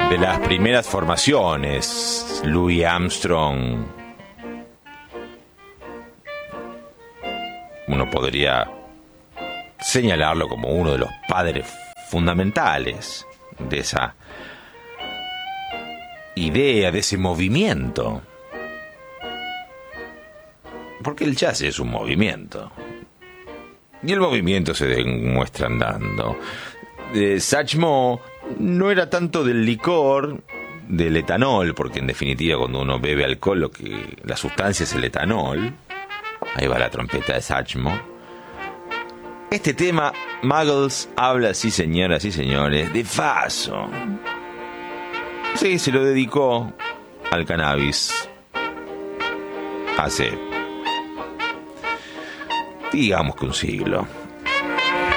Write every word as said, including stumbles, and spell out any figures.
de las primeras formaciones, Louis Armstrong, uno podría señalarlo como uno de los padres fundamentales de esa idea, de ese movimiento. Porque el jazz es un movimiento. Y el movimiento se demuestra andando. Eh, Satchmo no era tanto del licor, del etanol, porque en definitiva cuando uno bebe alcohol, lo que la sustancia es el etanol. Ahí va la trompeta de Satchmo. Este tema, Muggles, habla, sí señoras y señores, de Faso. Sí, se lo dedicó al cannabis hace, digamos que un siglo.